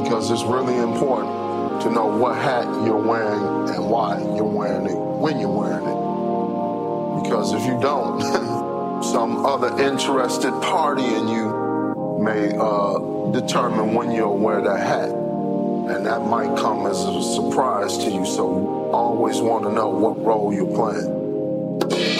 because it's really important to know what hat you're wearing and why you're wearing it, when you're wearing it. Because if you don't, some other interested party in you may determine when you'll wear that hat. And that might come as a surprise to you. So always want to know what role you're playing.